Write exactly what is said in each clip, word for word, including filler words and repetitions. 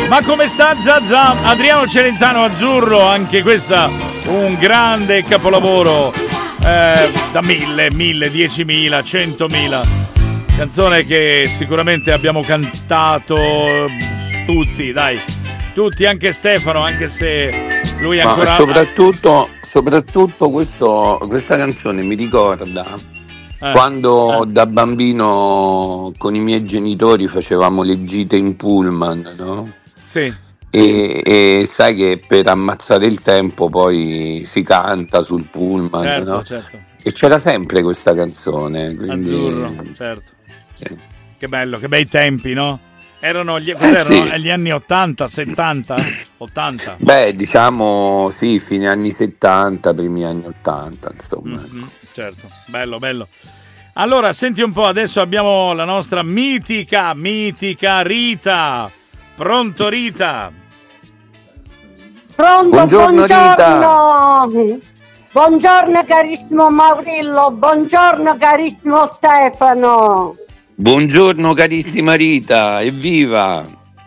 Ma come sta Zazà? Adriano Celentano Azzurro, anche questa un grande capolavoro, eh, da mille, mille, diecimila, centomila. Canzone che sicuramente abbiamo cantato tutti, dai, tutti, anche Stefano, anche se lui ancora... Ma soprattutto, soprattutto questo, questa canzone mi ricorda eh, quando eh. da bambino con i miei genitori facevamo le gite in pullman, no? Sì. E, e sai che per ammazzare il tempo poi si canta sul pullman, certo, no? Certo. E c'era sempre questa canzone, quindi... Azzurro, certo. Sì. Che bello, che bei tempi, no? Erano gli, cos'erano? Eh sì. Gli anni ottanta, settanta, ottanta? Beh, diciamo sì, fine anni settanta, primi anni ottanta, insomma. Mm-hmm, certo, bello, bello. Allora, senti un po', adesso abbiamo la nostra mitica, mitica Rita. Pronto Rita? Pronto, buongiorno, buongiorno. Rita. Buongiorno carissimo Maurillo, buongiorno carissimo Stefano. Buongiorno carissima Rita, evviva!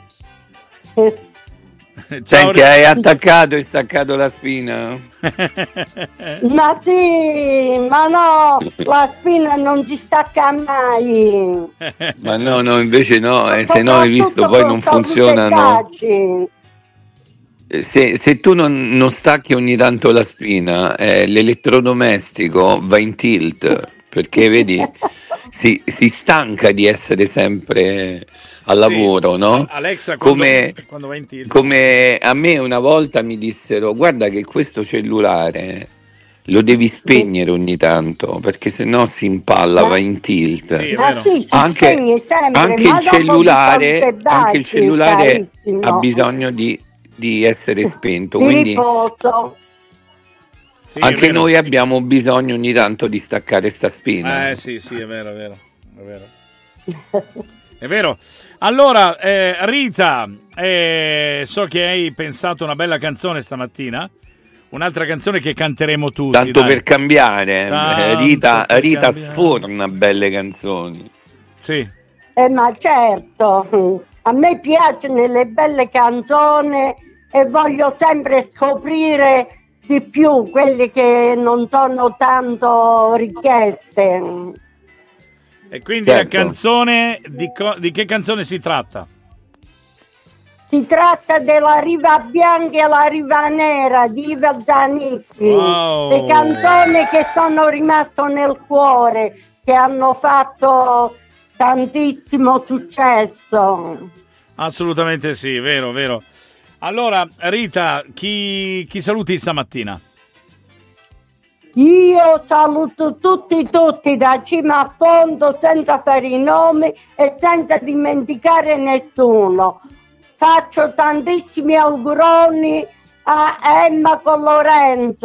Senti, hai attaccato e staccato la spina? Ma sì, ma no, la spina non si stacca mai. Ma no, no, invece no, eh, se no hai visto poi non funzionano. Se, se tu non, non stacchi ogni tanto la spina, eh, l'elettrodomestico va in tilt, perché vedi, si, si stanca di essere sempre al lavoro, sì, no? Alexa, quando, come, quando va in tilt. Come a me una volta mi dissero, guarda che questo cellulare lo devi spegnere ogni tanto, perché sennò si impalla, va in tilt. Sì, è vero. Sì, anche, sempre, anche, il cellulare, anche il cellulare ha bisogno di di essere spento, di quindi riposo. Sì, anche noi abbiamo bisogno ogni tanto di staccare sta spina. Eh sì, sì, è vero, è vero, è vero. È vero. Allora, eh, Rita, eh, so che hai pensato una bella canzone stamattina, un'altra canzone che canteremo tutti. Tanto dai. per cambiare, Tanto Rita, per Rita cambiare. sforna belle canzoni. Sì. Eh, ma certo, a me piacciono le belle canzoni e voglio sempre scoprire di più quelli che non sono tanto richieste. E quindi certo. la canzone, di, co- di che canzone si tratta? Si tratta della Riva Bianca e la Riva Nera di Iva Zanicchi. Wow. Le canzoni che sono rimaste nel cuore, che hanno fatto tantissimo successo. Assolutamente sì, vero, vero. Allora, Rita, chi, chi saluti stamattina? Io saluto tutti, tutti da cima a fondo, senza fare i nomi e senza dimenticare nessuno. Faccio tantissimi auguroni a Emma con Lorenzo.